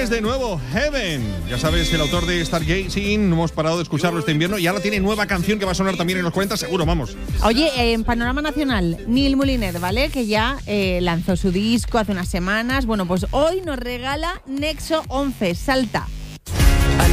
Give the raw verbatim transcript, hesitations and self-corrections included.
tienes de nuevo, Heaven. Ya sabes, el autor de Stargazing, no hemos parado de escucharlo este invierno y ahora tiene nueva canción que va a sonar también en los cuarenta, seguro, vamos. Oye, en Panorama Nacional, Neil Moliner, ¿vale? Que ya eh, lanzó su disco hace unas semanas. Bueno, pues hoy nos regala Nexo once, Salta.